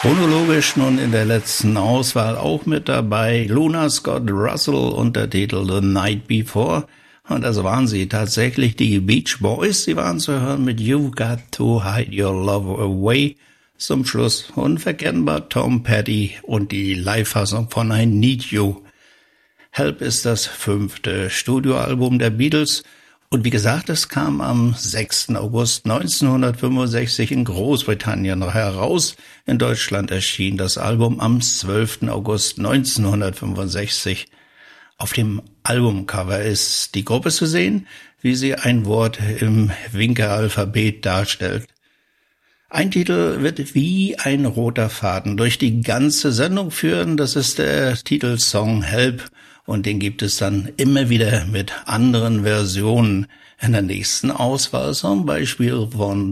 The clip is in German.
Chronologisch nun in der letzten Auswahl auch mit dabei Luna Scott Russell und der Titel The Night Before. Und das waren sie tatsächlich, die Beach Boys. Sie waren zu hören mit You've Got to Hide Your Love Away. Zum Schluss unverkennbar Tom Petty und die Live-Fassung von I Need You. Help ist das 5. Studioalbum der Beatles. Und wie gesagt, es kam am 6. August 1965 in Großbritannien noch heraus. In Deutschland erschien das Album am 12. August 1965. Auf dem Albumcover ist die Gruppe zu sehen, wie sie ein Wort im Winke-Alphabet darstellt. Ein Titel wird wie ein roter Faden durch die ganze Sendung führen. Das ist der Titelsong Help. Und den gibt es dann immer wieder mit anderen Versionen. In der nächsten Auswahl zum Beispiel von